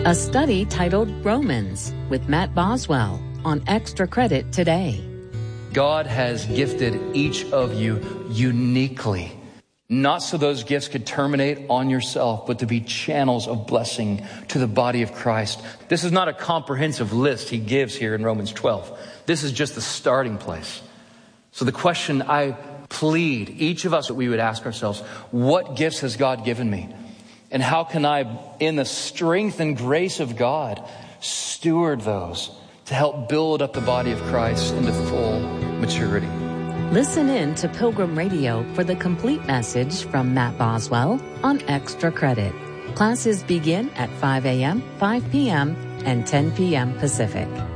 A study titled Romans with Matt Boswell on Extra Credit today. God has gifted each of you uniquely, not so those gifts could terminate on yourself, but to be channels of blessing to the body of Christ. This is not a comprehensive list he gives here in Romans 12. This is just the starting place. So the question I plead, each of us, that we would ask ourselves, what gifts has God given me? And how can I, in the strength and grace of God, steward those to help build up the body of Christ into full maturity? Listen in to Pilgrim Radio for the complete message from Matt Boswell on Extra Credit. Classes begin at 5 a.m., 5 p.m., and 10 p.m. Pacific.